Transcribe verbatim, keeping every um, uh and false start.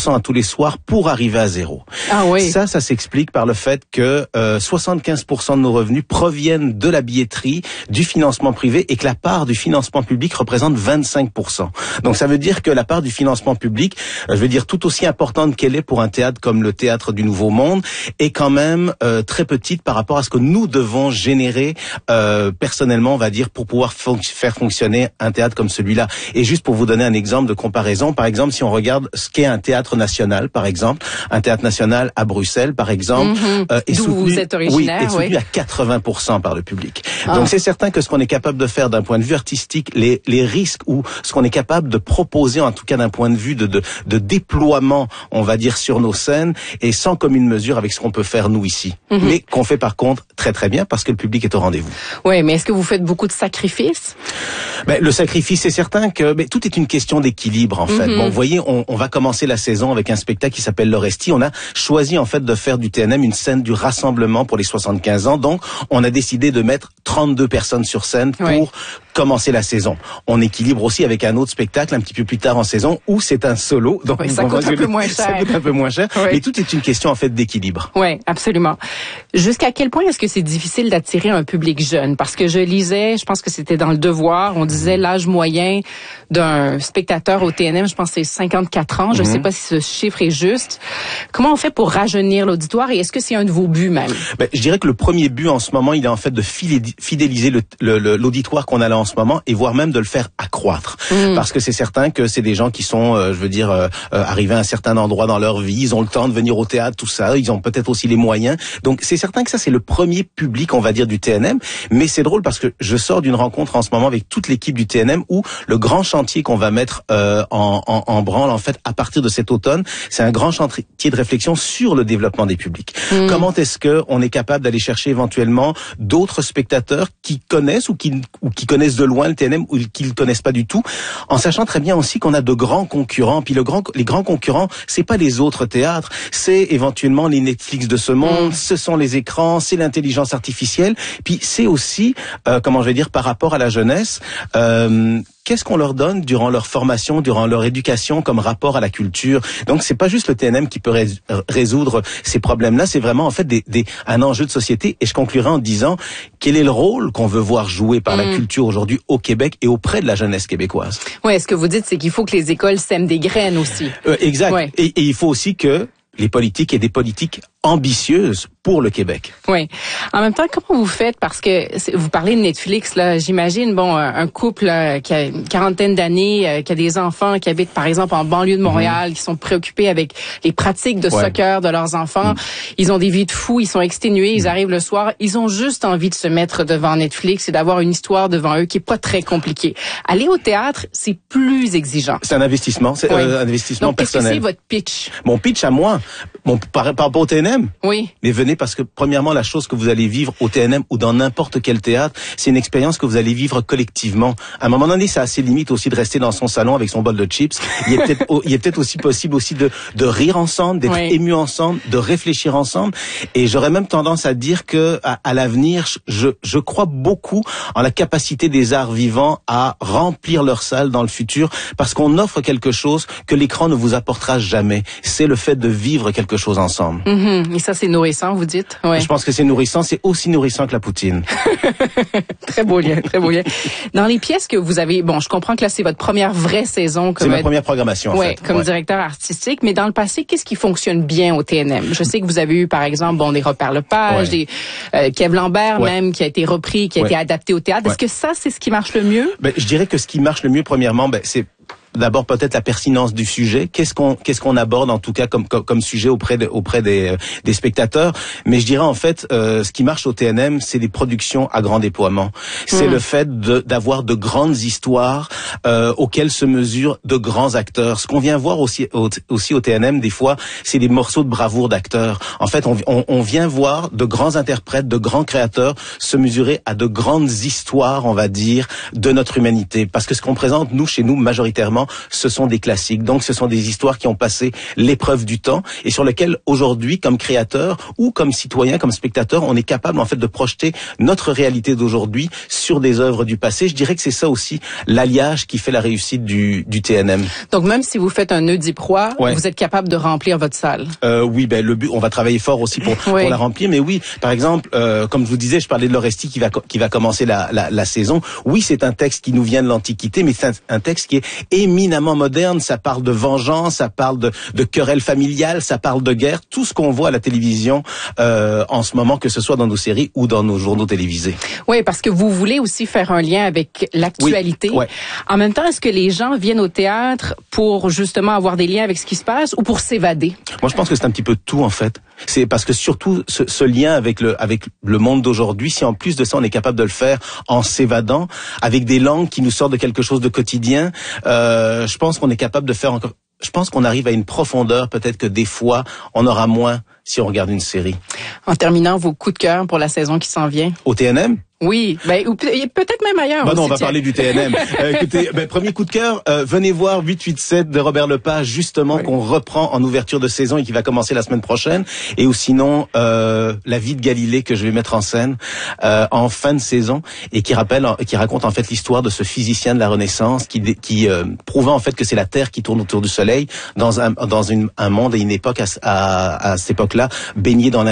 cent à tous les soirs pour arriver à zéro. Ah oui. Ça, ça s'explique par le fait que euh, soixante-quinze pour cent de nos revenus proviennent de la billetterie, du financement privé, et que la part du financement public représente vingt-cinq pour cent. Donc ça veut dire que la part du financement public, euh, je veux dire tout aussi importante qu'elle est pour un théâtre comme le Théâtre du Nouveau Monde, est quand même euh, très petite par rapport à ce que nous devons générer euh, personnellement, on va dire, pour pouvoir fon- faire fonctionner un théâtre comme celui-là. Et juste pour vous donner un exemple de comparaison, par exemple, si on regarde ce qu'est un théâtre national, par exemple, un théâtre national à Bruxelles, par exemple, mm-hmm. euh, est D'où soutenu, vous êtes originaire, oui, est soutenu oui. à quatre-vingts pour cent par le public. Ah. Donc c'est certain que ce qu'on est capable de faire d'un point de vue artistique, les, les risques ou ce qu'on est capable de proposer, en tout cas d'un point de vue de, de, de déploiement, on va dire, sur nos scènes, est sans commune mesure avec ce qu'on peut faire nous ici. Mm-hmm. Mais qu'on fait par contre très très bien parce que le public est au rendez-vous. Oui, mais est-ce que vous faites beaucoup de sacrifices? Ben, le sacrifice, c'est certain que ben, tout est une question d'équilibre en fait. Mm-hmm. Bon, vous voyez, on, on va commencer la saison avec un spectacle qui s'appelle l'Orestie. On a choisi en fait de faire du T N M une scène du rassemblement pour les soixante-quinze ans. Donc, on a décidé de mettre trente-deux personnes sur scène pour oui. commencer la saison. On équilibre aussi avec un autre spectacle un petit peu plus tard en saison où c'est un solo. Donc, oui, ça coûte un peu moins cher. Ça coûte un peu moins cher. Oui. Mais tout est une question en fait d'équilibre. Oui, absolument. Jusqu'à quel point est-ce que c'est difficile d'attirer un public jeune? Parce que je lisais, je pense que c'était dans Le Devoir, on disait l'âge moyen d'un spectateur au T N M, je pense que c'est cinquante-quatre ans. Je ne mm-hmm. sais pas si ce chiffre est juste. Comment on fait pour rajeunir l'auditoire et est-ce que c'est un de vos buts même? Ben, je dirais que le premier but en ce moment, il est en fait de fidéliser le, le, le, l'auditoire qu'on a là en ce moment et voire même de le faire accroître. Mm. Parce que c'est certain que c'est des gens qui sont, euh, je veux dire, euh, arrivés à un certain endroit dans leur vie, ils ont le temps de venir au théâtre, tout ça, ils ont peut-être aussi les moyens. Donc c'est certain que ça c'est le premier public, on va dire, du T N M. Mais c'est drôle parce que je sors d'une rencontre en ce moment avec toute l'équipe du T N M où le grand chantier qu'on va mettre euh, en, en, en branle, en fait, à partir de cet automne, c'est un grand chantier de réflexion sur le développement des publics. Mmh. Comment est-ce que on est capable d'aller chercher éventuellement d'autres spectateurs qui connaissent ou qui, ou qui connaissent de loin le T N M ou qui le connaissent pas du tout, en sachant très bien aussi qu'on a de grands concurrents. Puis le grand, les grands concurrents, c'est pas les autres théâtres, c'est éventuellement les Netflix de ce monde, mmh. ce sont les écrans, c'est l'intelligence artificielle. Puis c'est aussi, euh, comment je vais dire, par rapport à la jeunesse. Euh, Qu'est-ce qu'on leur donne durant leur formation, durant leur éducation comme rapport à la culture? Donc c'est pas juste le T N M qui peut rés- résoudre ces problèmes-là, c'est vraiment en fait des, des, un enjeu de société. Et je conclurai en disant quel est le rôle qu'on veut voir joué par mmh. la culture aujourd'hui au Québec et auprès de la jeunesse québécoise. Oui, ce que vous dites, c'est qu'il faut que les écoles sèment des graines aussi. Euh, exact. Ouais. Et, et il faut aussi que les politiques aient des politiques ambitieuses pour le Québec. Oui. En même temps, comment vous faites? Parce que vous parlez de Netflix, là. J'imagine, bon, un couple là, qui a une quarantaine d'années, euh, qui a des enfants qui habitent, par exemple, en banlieue de Montréal, mmh. qui sont préoccupés avec les pratiques de ouais. soccer de leurs enfants. Mmh. Ils ont des vies de fous, ils sont exténués, ils mmh. arrivent le soir. Ils ont juste envie de se mettre devant Netflix et d'avoir une histoire devant eux qui est pas très compliquée. Aller au théâtre, c'est plus exigeant. C'est un investissement, c'est oui. euh, un investissement Donc, personnel. Qu'est-ce que c'est votre pitch? Mon pitch à moi, mon, par, par rapport au T N M? Oui. Mais venez parce que, premièrement, la chose que vous allez vivre au T N M ou dans n'importe quel théâtre, c'est une expérience que vous allez vivre collectivement. À un moment donné, c'est assez limite aussi de rester dans son salon avec son bol de chips. Il est peut-être, il est peut-être aussi possible aussi de, de rire ensemble, d'être oui. ému ensemble, de réfléchir ensemble. Et j'aurais même tendance à dire que, à, à l'avenir, je, je crois beaucoup en la capacité des arts vivants à remplir leur salle dans le futur parce qu'on offre quelque chose que l'écran ne vous apportera jamais. C'est le fait de vivre quelque chose ensemble. Mm-hmm. Et ça, c'est nourrissant, vous dites? Ouais. Je pense que c'est nourrissant, c'est aussi nourrissant que la poutine. Très beau lien, très beau lien. Dans les pièces que vous avez, bon, je comprends que là, c'est votre première vraie saison. Comme c'est ma première programmation, en ouais, fait. Comme ouais. directeur artistique. Mais dans le passé, qu'est-ce qui fonctionne bien au T N M? Je sais que vous avez eu, par exemple, bon, des Repères Lepage, ouais. des euh, Kev Lambert ouais. même, qui a été repris, qui a ouais. été adapté au théâtre. Ouais. Est-ce que ça, c'est ce qui marche le mieux? Ben, je dirais que ce qui marche le mieux, premièrement, ben, c'est d'abord peut-être la pertinence du sujet. Qu'est-ce qu'on qu'est-ce qu'on aborde en tout cas comme comme, comme sujet auprès de, auprès des des spectateurs. Mais je dirais en fait, euh, ce qui marche au T N M, c'est des productions à grand déploiement. C'est mmh. le fait de d'avoir de grandes histoires euh, auxquelles se mesurent de grands acteurs. Ce qu'on vient voir aussi au, aussi au T N M des fois, c'est des morceaux de bravoure d'acteurs. En fait, on, on on vient voir de grands interprètes, de grands créateurs se mesurer à de grandes histoires, on va dire, de notre humanité. Parce que ce qu'on présente nous chez nous majoritairement, moment, ce sont des classiques. Donc, ce sont des histoires qui ont passé l'épreuve du temps et sur lesquelles, aujourd'hui, comme créateur ou comme citoyen, comme spectateur, on est capable, en fait, de projeter notre réalité d'aujourd'hui sur des œuvres du passé. Je dirais que c'est ça aussi, l'alliage qui fait la réussite du, du T N M. Donc, même si vous faites un Oedipe-Roi, ouais. vous êtes capable de remplir votre salle. Euh, oui, ben, le but, on va travailler fort aussi pour, oui. pour la remplir. Mais oui, par exemple, euh, comme je vous disais, je parlais de l'Orestie qui va, qui va commencer la, la, la saison. Oui, c'est un texte qui nous vient de l'Antiquité, mais c'est un, un texte qui est éminemment moderne. Ça parle de vengeance, ça parle de, de querelles familiales, ça parle de guerre. Tout ce qu'on voit à la télévision euh, en ce moment, que ce soit dans nos séries ou dans nos journaux télévisés. Oui, parce que vous voulez aussi faire un lien avec l'actualité. Oui, ouais. En même temps, est-ce que les gens viennent au théâtre pour justement avoir des liens avec ce qui se passe ou pour s'évader? Moi, je pense que c'est un petit peu tout, en fait. C'est parce que surtout ce, ce lien avec le avec le monde d'aujourd'hui, si en plus de ça on est capable de le faire en s'évadant, avec des langues qui nous sortent de quelque chose de quotidien, euh, je pense qu'on est capable de faire encore. Je pense qu'on arrive à une profondeur peut-être que des fois on aura moins si on regarde une série. En terminant, vos coups de cœur pour la saison qui s'en vient. Au T N M? Oui, ben ou peut-être même ailleurs. Ben aussi, non, on va tiens. parler du T N M. euh, écoutez, ben, premier coup de cœur, euh, venez voir huit huit sept de Robert Lepage, justement, oui. qu'on reprend en ouverture de saison et qui va commencer la semaine prochaine. Et ou sinon, euh, La vie de Galilée que je vais mettre en scène euh, en fin de saison et qui rappelle, qui raconte en fait l'histoire de ce physicien de la Renaissance qui, qui euh, prouvant en fait que c'est la Terre qui tourne autour du Soleil dans un dans une, un monde et une époque à, à, à cette époque-là baignée dans la